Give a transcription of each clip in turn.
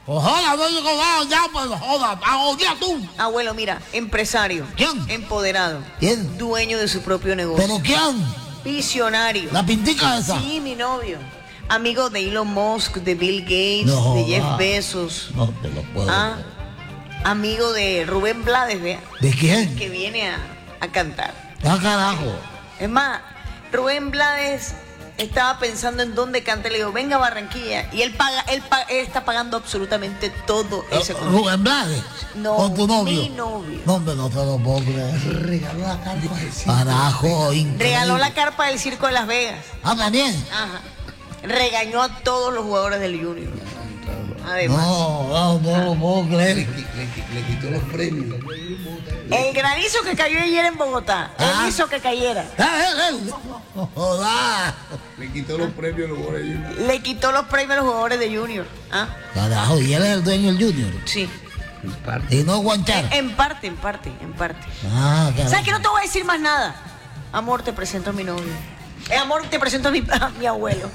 Pues joda, no digo nada, ya, pues joda, ya tú. Abuelo, mira, empresario. ¿Quién? Empoderado. ¿Quién? Dueño de su propio negocio. ¿Pero quién? Visionario. ¿La pintica esa? Sí, mi novio. Amigo de Elon Musk, de Bill Gates, No, de Jeff Bezos. No te lo puedo Ah, creer. amigo de Rubén Blades, vea. ¿De quién? Que viene a cantar. Ah, carajo. Es más, Rubén Blades estaba pensando en dónde canta. Le digo, venga a Barranquilla. Y él está pagando absolutamente todo ese concierto. Rubén Blades. No, ¿Con tu novio? mi novio. No, hombre, no te lo puedo creer. Regaló la carpa de circo. Carajo, increíble. Regaló la carpa del Circo de Las Vegas. Ah, también. Ajá. Regañó a todos los jugadores del Junior. Además. No lo puedo creer. Le quitó los premios. El granizo que cayó ayer en Bogotá, Ah. él hizo que cayera. Joda. Le quitó los premios a los jugadores. Le quitó los premios a los jugadores de Junior. ¿Ah? Carajo, y él es el dueño del Junior. Sí. Y no Guanchar. En parte. Ah, carajo. ¿Sabes que no te voy a decir más nada? Amor, te presento a mi novio. Amor, te presento a mi abuelo.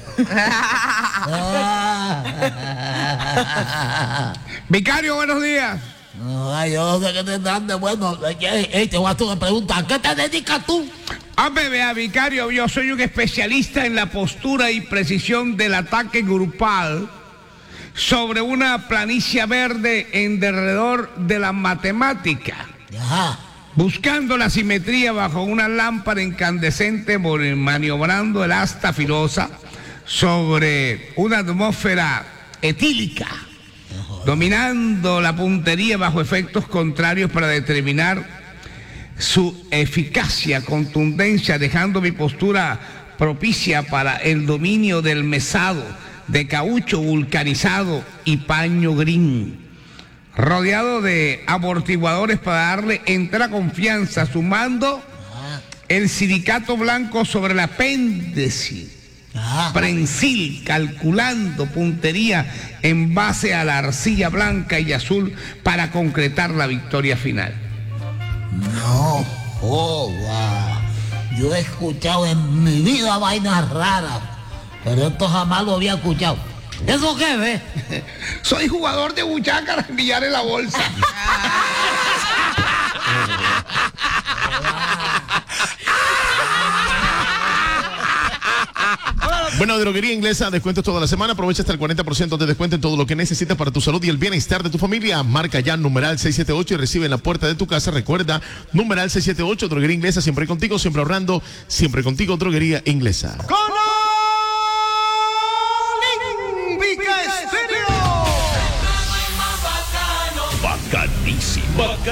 Vicario, buenos días. Ay, yo no sé qué te dan de bueno. Te voy a hacer una pregunta. ¿A qué te dedicas tú? Hombre, vea, Vicario, yo soy un especialista en la postura y precisión del ataque grupal sobre una planicie verde en derredor de la matemática, Ajá. buscando la simetría bajo una lámpara incandescente, maniobrando el asta filosa sobre una atmósfera etílica, dominando la puntería bajo efectos contrarios para determinar su eficacia, contundencia, dejando mi postura propicia para el dominio del mesado de caucho vulcanizado y paño green, rodeado de amortiguadores para darle entera confianza, sumando el silicato blanco sobre el apéndice prensil, calculando puntería en base a la arcilla blanca y azul para concretar la victoria final. No joda. Yo he escuchado en mi vida vainas raras, pero esto jamás lo había escuchado. ¿Eso qué ves? Soy jugador de buchaca, billar en la bolsa. Bueno, Droguería Inglesa, descuentos toda la semana. Aprovecha hasta el 40% de descuento en todo lo que necesitas para tu salud y el bienestar de tu familia. Marca ya numeral 678 y recibe en la puerta de tu casa. Recuerda, numeral 678, Droguería Inglesa, siempre contigo, siempre ahorrando, siempre contigo, Droguería Inglesa. Bacanísimo.